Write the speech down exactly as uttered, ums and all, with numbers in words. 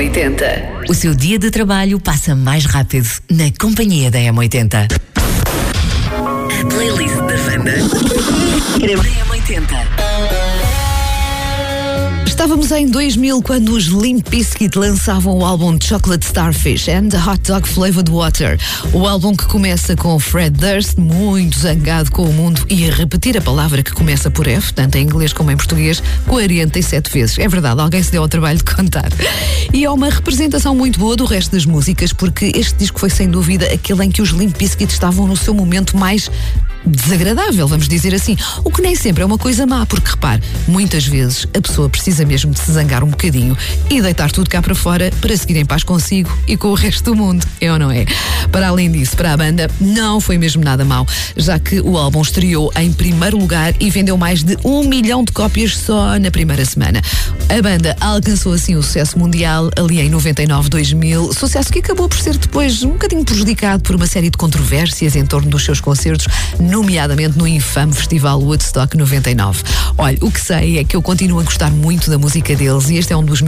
oitenta. O seu dia de trabalho passa mais rápido na companhia da M oitenta. A playlist da Wanda. M oitenta. Estávamos em dois mil quando os Limp Bizkit lançavam o álbum Chocolate Starfish and the Hot Dog Flavored Water. O álbum que começa com Fred Durst, muito zangado com o mundo e a repetir a palavra que começa por F, tanto em inglês como em português, quarenta e sete vezes. É verdade, alguém se deu ao trabalho de contar. E é uma representação muito boa do resto das músicas, porque este disco foi sem dúvida aquele em que os Limp Bizkit estavam no seu momento mais desagradável, vamos dizer assim, o que nem sempre é uma coisa má, porque repare, muitas vezes a pessoa precisa mesmo de se zangar um bocadinho e deitar tudo cá para fora para seguir em paz consigo e com o resto do mundo, é ou não é? Para além disso, para a banda não foi mesmo nada mau, já que o álbum estreou em primeiro lugar e vendeu mais de um milhão de cópias só na primeira semana. A banda alcançou assim o sucesso mundial ali em noventa e nove, dois mil, sucesso que acabou por ser depois um bocadinho prejudicado por uma série de controvérsias em torno dos seus concertos, nomeadamente no infame Festival Woodstock noventa e nove. Olha, o que sei é que eu continuo a gostar muito da música deles e este é um dos meus